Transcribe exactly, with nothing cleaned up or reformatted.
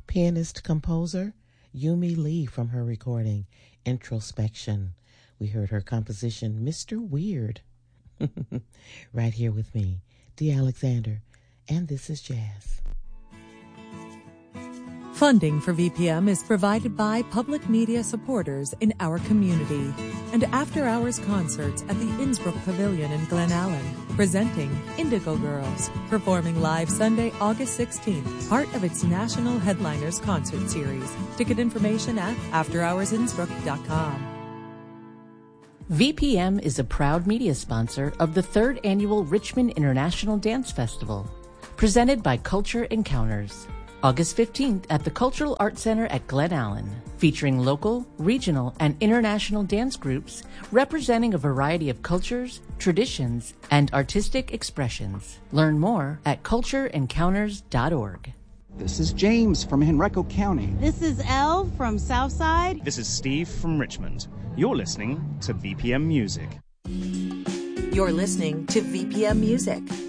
pianist-composer Yumi Lee from her recording Introspection. We heard her composition Mister Weird. Right here with me, Dee Alexander, and this is Jazz. Funding for V P M is provided by public media supporters in our community and after-hours concerts at the Innsbruck Pavilion in Glen Allen, presenting Indigo Girls, performing live Sunday, August sixteenth, part of its National Headliners concert series. Ticket information at after hours innsbruck dot com. V P M is a proud media sponsor of the third annual Richmond International Dance Festival, presented by Culture Encounters. August fifteenth at the Cultural Arts Center at Glen Allen, featuring local, regional, and international dance groups representing a variety of cultures, traditions, and artistic expressions. Learn more at culture encounters dot org. This is James from Henrico County. This is Elle from Southside. This is Steve from Richmond. You're listening to V P M Music. You're listening to V P M Music.